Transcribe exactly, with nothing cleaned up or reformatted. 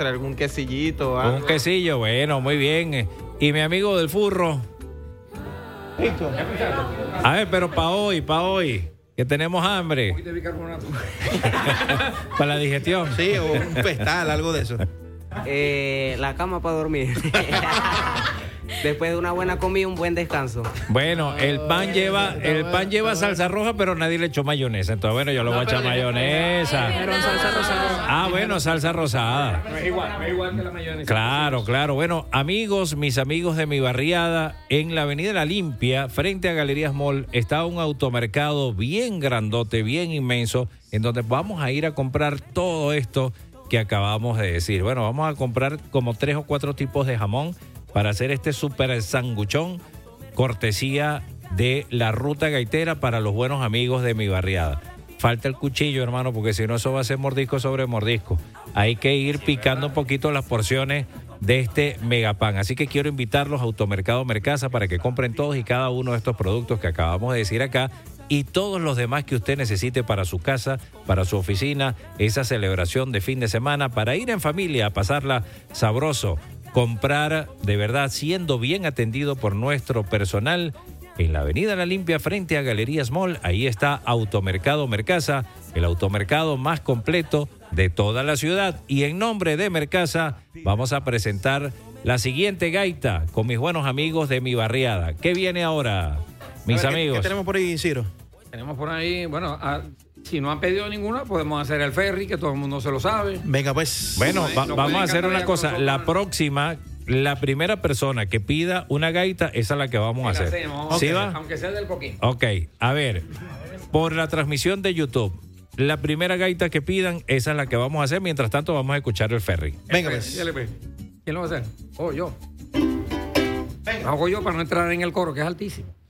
postre, algún quesillito. Algo. Un quesillo, bueno, muy bien. Y mi amigo del furro. Listo. A ver, pero para hoy, para hoy, que tenemos hambre. Para la digestión. Sí, o un pestal, algo de eso. Eh, la cama para dormir. Después de una buena comida, un buen descanso. Bueno, el pan lleva, el pan lleva salsa roja, pero nadie le echó mayonesa. Entonces, bueno, yo le voy a echar mayonesa. Pero salsa rosada. Ah, bueno, salsa rosada. No es igual, no es igual que la mayonesa. Claro, claro. Bueno, amigos, mis amigos de mi barriada, en la Avenida La Limpia, frente a Galerías Mall, está un automercado bien grandote, bien inmenso, en donde vamos a ir a comprar todo esto que acabamos de decir. Bueno, vamos a comprar como tres o cuatro tipos de jamón para hacer este súper sanguchón, cortesía de la Ruta Gaitera para los buenos amigos de mi barriada. Falta el cuchillo, hermano, porque si no eso va a ser mordisco sobre mordisco. Hay que ir picando un poquito las porciones de este megapan. Así que quiero invitarlos a Automercado Mercasa para que compren todos y cada uno de estos productos que acabamos de decir acá y todos los demás que usted necesite para su casa, para su oficina, esa celebración de fin de semana, para ir en familia a pasarla sabroso. Comprar de verdad siendo bien atendido por nuestro personal en la Avenida La Limpia frente a Galerías Mall. Ahí está Automercado Mercasa, el automercado más completo de toda la ciudad. Y en nombre de Mercasa vamos a presentar la siguiente gaita con mis buenos amigos de mi barriada. ¿Qué viene ahora, mis A ver, amigos? ¿Qué, qué tenemos por ahí, Ciro? Tenemos por ahí, bueno, a, si no han pedido ninguna, podemos hacer el ferry, que todo el mundo se lo sabe. Venga, pues. Bueno, va- No vamos a pueden hacer cantar una ya cosa. con nosotros, La ¿no? próxima, la primera persona que pida una gaita, esa es la que vamos a La hacer. hacemos, ¿Sí ok, va? Aunque sea del coquín. Ok, a ver, por la transmisión de YouTube, la primera gaita que pidan, esa es la que vamos a hacer. Mientras tanto, vamos a escuchar el ferry. Venga, El pues. ferry, dale, pues. ¿Quién lo va a hacer? Oh, yo. Hago yo para no entrar en el coro, que es altísimo.